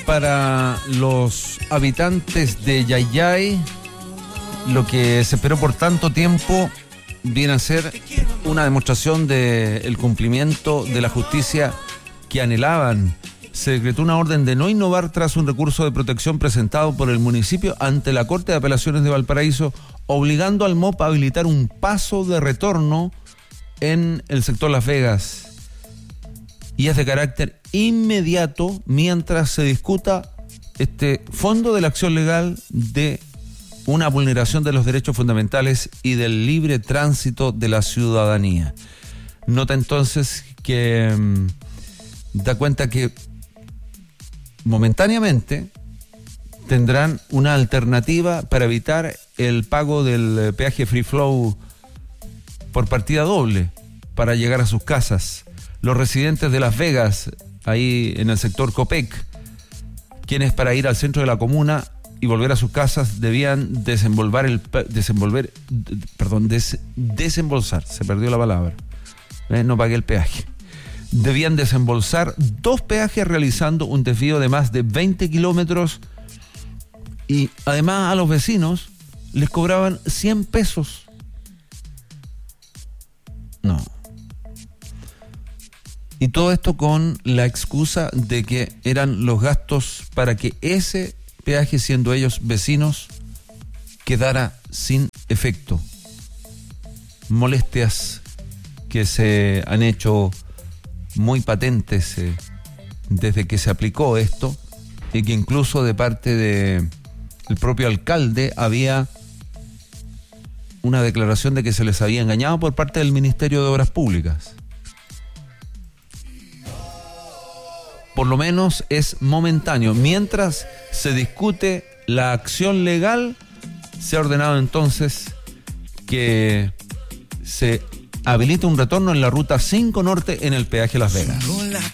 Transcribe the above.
para los habitantes de Yayay, lo que se esperó por tanto tiempo viene a ser una demostración del cumplimiento de la justicia que anhelaban. Se decretó una orden de no innovar tras un recurso de protección presentado por el municipio ante la Corte de Apelaciones de Valparaíso, obligando al MOP a habilitar un paso de retorno en el sector Las Vegas. Y es de carácter inmediato mientras se discuta este fondo de la acción legal de una vulneración de los derechos fundamentales y del libre tránsito de la ciudadanía. Nota entonces que da cuenta que momentáneamente tendrán una alternativa para evitar el pago del peaje Free Flow por partida doble para llegar a sus casas. Los residentes de Las Vegas, ahí en el sector Copec, quienes para ir al centro de la comuna y volver a sus casas debían desembolsar, se perdió la palabra, no pagué el peaje. Debían desembolsar 2 peajes realizando un desvío de más de 20 kilómetros y además a los vecinos les cobraban 100 pesos. No. Y todo esto con la excusa de que eran los gastos para que ese peaje, siendo ellos vecinos, quedara sin efecto. Molestias que se han hecho muy patentes desde que se aplicó esto, y que incluso de parte del propio alcalde había una declaración de que se les había engañado por parte del Ministerio de Obras Públicas. Por lo menos es momentáneo. Mientras se discute la acción legal, se ha ordenado entonces que se habilite un retorno en la ruta 5 Norte en el peaje Las Vegas.